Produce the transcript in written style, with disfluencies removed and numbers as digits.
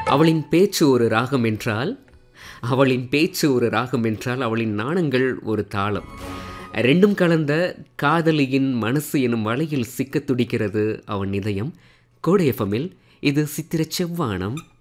அவளின் பேச்சு ஒரு ராகம் என்றால் அவளின் நாணங்கள் ஒரு தாளம். ரெண்டும் கலந்த காதலியின் மனசு எனும் வலையில் சிக்கத் துடிக்கிறது அவன் இதயம். கோடை எஃப்எம்மில் இது சித்திரச் செவ்வானம்.